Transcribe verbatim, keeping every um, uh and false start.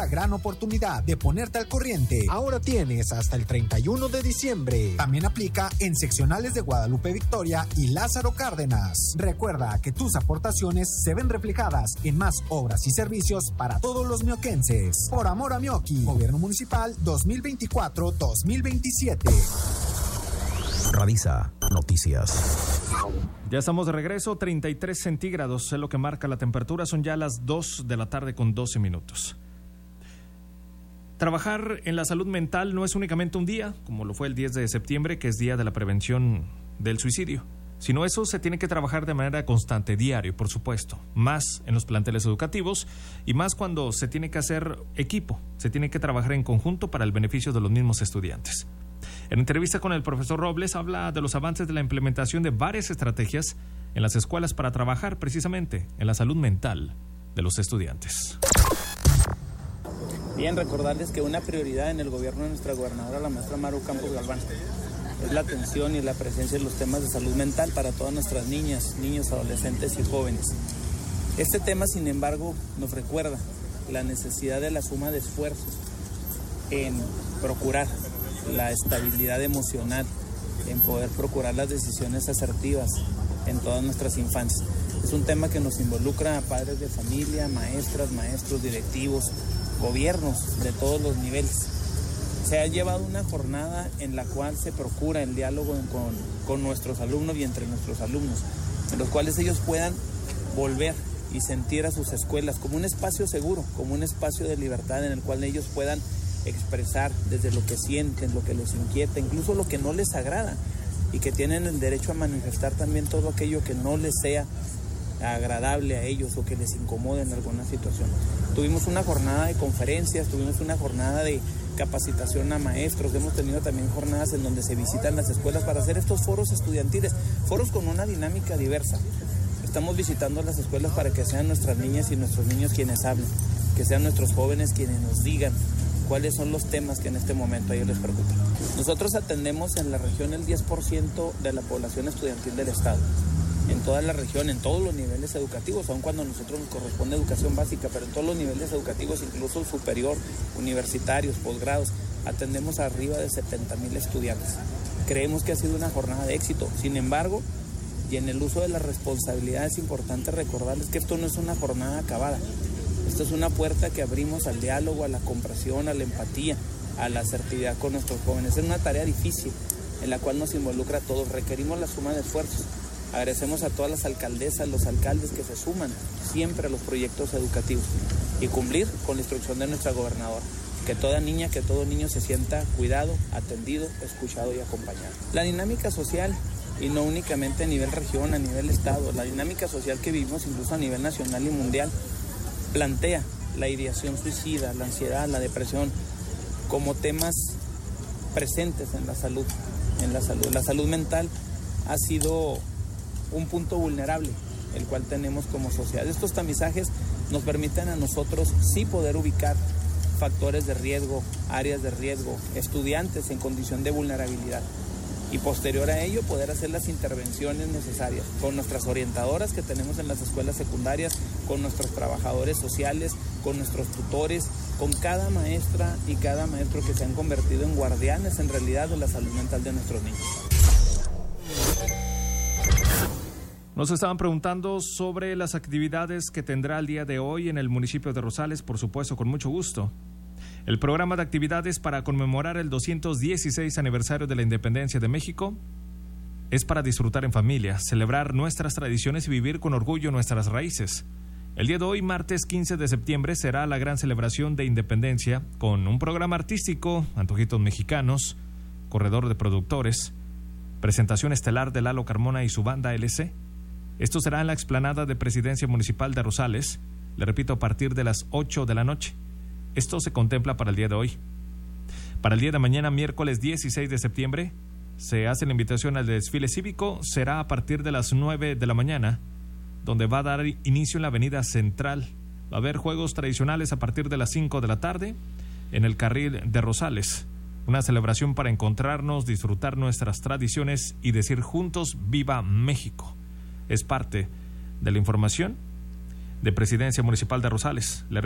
La gran oportunidad de ponerte al corriente. Ahora tienes hasta el treinta y uno de diciembre. También aplica en seccionales de Guadalupe Victoria y Lázaro Cárdenas. Recuerda que tus aportaciones se ven reflejadas en más obras y servicios para todos los mioquenses. Por amor a Mioqui. Gobierno Municipal dos mil veinticuatro dos mil veintisiete. Radisa Noticias. Ya estamos de regreso, treinta y tres centígrados es lo que marca la temperatura, son ya las dos de la tarde con doce minutos. Trabajar en la salud mental no es únicamente un día, como lo fue el diez de septiembre, que es Día de la Prevención del Suicidio, sino eso se tiene que trabajar de manera constante, diario, por supuesto, más en los planteles educativos y más cuando se tiene que hacer equipo, se tiene que trabajar en conjunto para el beneficio de los mismos estudiantes. En entrevista con el profesor Robles habla de los avances de la implementación de varias estrategias en las escuelas para trabajar precisamente en la salud mental de los estudiantes. Bien, recordarles que una prioridad en el gobierno de nuestra gobernadora, la maestra Maru Campos Galván, es la atención y la presencia en los temas de salud mental para todas nuestras niñas, niños, adolescentes y jóvenes. Este tema, sin embargo, nos recuerda la necesidad de la suma de esfuerzos en procurar la estabilidad emocional, en poder procurar las decisiones asertivas en todas nuestras infancias. Es un tema que nos involucra a padres de familia, maestras, maestros, directivos, gobiernos de todos los niveles. Se ha llevado una jornada en la cual se procura el diálogo con, con nuestros alumnos y entre nuestros alumnos, en los cuales ellos puedan volver y sentir a sus escuelas como un espacio seguro, como un espacio de libertad en el cual ellos puedan expresar desde lo que sienten, lo que les inquieta, incluso lo que no les agrada, y que tienen el derecho a manifestar también todo aquello que no les sea agradable a ellos o que les incomode en alguna situación. Tuvimos una jornada de conferencias, tuvimos una jornada de capacitación a maestros, hemos tenido también jornadas en donde se visitan las escuelas para hacer estos foros estudiantiles, foros con una dinámica diversa. Estamos visitando las escuelas para que sean nuestras niñas y nuestros niños quienes hablen, que sean nuestros jóvenes quienes nos digan cuáles son los temas que en este momento a ellos les preocupan. Nosotros atendemos en la región el diez por ciento de la población estudiantil del estado. En toda la región, en todos los niveles educativos, aun cuando a nosotros nos corresponde educación básica, pero en todos los niveles educativos, incluso superior, universitarios, posgrados, atendemos a arriba de setenta mil estudiantes. Creemos que ha sido una jornada de éxito. Sin embargo, y en el uso de la responsabilidad es importante recordarles que esto no es una jornada acabada. Esto es una puerta que abrimos al diálogo, a la comprensión, a la empatía, a la asertividad con nuestros jóvenes. Es una tarea difícil en la cual nos involucra a todos. Requerimos la suma de esfuerzos. Agradecemos a todas las alcaldesas, los alcaldes que se suman siempre a los proyectos educativos y cumplir con la instrucción de nuestra gobernadora. Que toda niña, que todo niño se sienta cuidado, atendido, escuchado y acompañado. La dinámica social, y no únicamente a nivel región, a nivel estado, la dinámica social que vivimos incluso a nivel nacional y mundial, plantea la ideación suicida, la ansiedad, la depresión como temas presentes en la salud, en la salud. La salud mental ha sido un punto vulnerable, el cual tenemos como sociedad. Estos tamizajes nos permiten a nosotros sí poder ubicar factores de riesgo, áreas de riesgo, estudiantes en condición de vulnerabilidad y posterior a ello poder hacer las intervenciones necesarias con nuestras orientadoras que tenemos en las escuelas secundarias, con nuestros trabajadores sociales, con nuestros tutores, con cada maestra y cada maestro que se han convertido en guardianes en realidad de la salud mental de nuestros niños. Nos estaban preguntando sobre las actividades que tendrá el día de hoy en el municipio de Rosales, por supuesto, con mucho gusto. El programa de actividades para conmemorar el doscientos dieciséis aniversario de la independencia de México es para disfrutar en familia, celebrar nuestras tradiciones y vivir con orgullo nuestras raíces. El día de hoy, martes quince de septiembre, será la gran celebración de independencia con un programa artístico, antojitos mexicanos, corredor de productores, presentación estelar de Lalo Carmona y su banda L C. Esto será en la explanada de Presidencia Municipal de Rosales, le repito, a partir de las ocho de la noche. Esto se contempla para el día de hoy. Para el día de mañana, miércoles dieciséis de septiembre, se hace la invitación al desfile cívico. Será a partir de las nueve de la mañana, donde va a dar inicio en la avenida Central. Va a haber juegos tradicionales a partir de las cinco de la tarde en el carril de Rosales. Una celebración para encontrarnos, disfrutar nuestras tradiciones y decir juntos ¡Viva México! Es parte de la información de Presidencia Municipal de Rosales.